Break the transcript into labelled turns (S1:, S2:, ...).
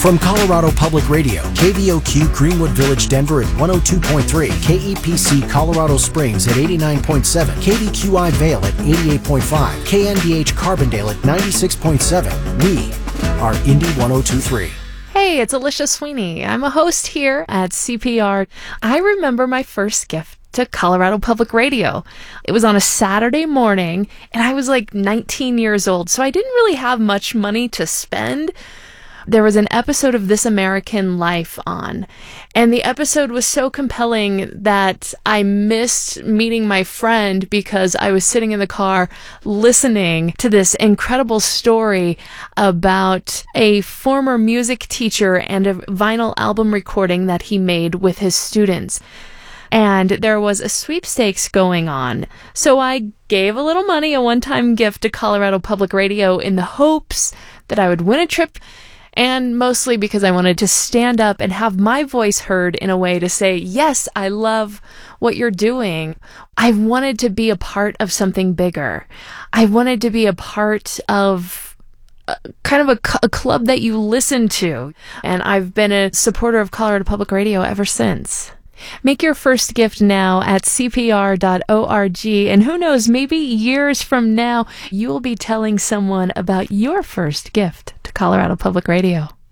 S1: From Colorado Public Radio, KVOQ Greenwood Village, Denver at 102.3, KEPC Colorado Springs at 89.7, KVQI Vale at 88.5, KNDH Carbondale at 96.7. We are Indy 102.3.
S2: Hey, it's Alicia Sweeney. I'm a host here at CPR. I remember my first gift to Colorado Public Radio. It was on a Saturday morning, and I was like 19 years old, so I didn't really have much money to spend. There was an episode of This American Life on, and the episode was so compelling that I missed meeting my friend because I was sitting in the car listening to this incredible story about a former music teacher and a vinyl album recording that he made with his students. And there was a sweepstakes going on. So I gave a little money, a one-time gift to Colorado Public Radio in the hopes that I would win a trip, and mostly because I wanted to stand up and have my voice heard in a way to say, yes, I love what you're doing. I wanted to be a part of something bigger. I wanted to be a part of kind of a club that you listen to. And I've been a supporter of Colorado Public Radio ever since. Make your first gift now at cpr.org, and who knows, maybe years from now, you will be telling someone about your first gift to Colorado Public Radio.